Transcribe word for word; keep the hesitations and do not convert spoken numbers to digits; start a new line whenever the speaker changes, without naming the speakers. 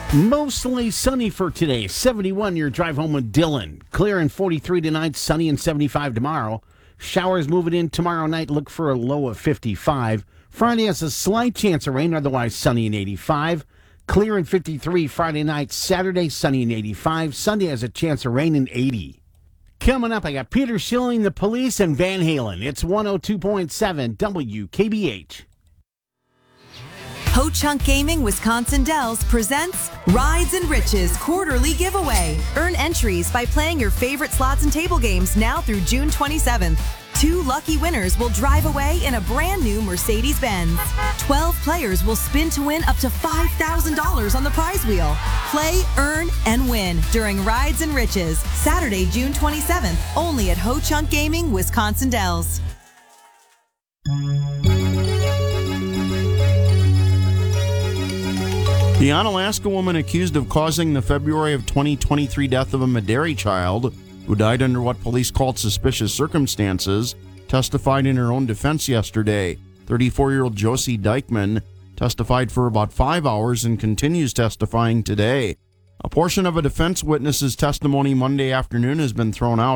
Mostly sunny for today. seventy-one your drive home with Dylan. Clear and forty-three tonight, sunny and seventy-five tomorrow. Showers moving in tomorrow night. Look for a low of fifty-five. Friday has a slight chance of rain, otherwise sunny and eighty-five. Clear and fifty-three Friday night. Saturday, sunny and eighty-five. Sunday has a chance of rain and eighty. Coming up, I got Peter Schilling, The Police, and Van Halen. It's one oh two point seven W K B H.
Ho-Chunk Gaming Wisconsin Dells presents Rides and Riches Quarterly Giveaway. Earn entries by playing your favorite slots and table games now through June twenty-seventh. Two lucky winners will drive away in a brand new Mercedes-Benz. twelve players will spin to win up to five thousand dollars on the prize wheel. Play, earn, and win during Rides and Riches, Saturday, June twenty-seventh, only at Ho-Chunk Gaming Wisconsin Dells.
The Onalaska woman accused of causing the February of twenty twenty-three death of a Medaree child, who died under what police called suspicious circumstances, testified in her own defense yesterday. thirty-four-year-old Josie Dykeman testified for about five hours and continues testifying today. A portion of a defense witness's testimony Monday afternoon has been thrown out.